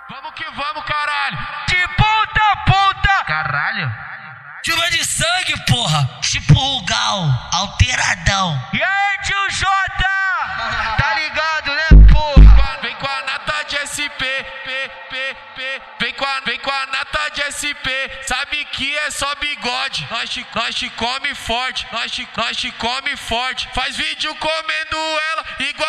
Vamos que vamos, caralho. De ponta a ponta. Caralho. Chuva de sangue, porra. Tipo Rugal, alteradão. E aí, tio Jota? Tá ligado, né, porra? Vem com a nata de SP. Vem com a nata de SP. Sabe que é só bigode. Nós te come forte. Nós te come forte. Faz vídeo comendo ela igual